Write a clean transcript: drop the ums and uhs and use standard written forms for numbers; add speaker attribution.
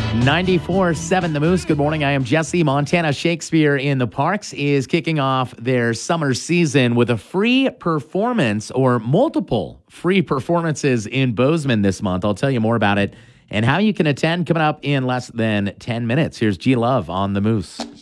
Speaker 1: 94.7 The Moose. Good morning. I am Jesse. Montana Shakespeare in the Parks is kicking off their summer season with a free performance or multiple free performances in Bozeman this month. I'll tell you more about it and how you can attend coming up in less than 10 minutes. Here's G Love on The Moose.